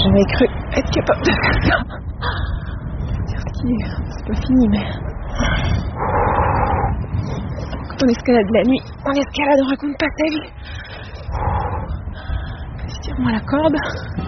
jamais cru être capable de faire ça. Sur ski, c'est pas fini, mais quand on escalade la nuit, on escalade, on raconte pas sa vie. Estire-moi la corde.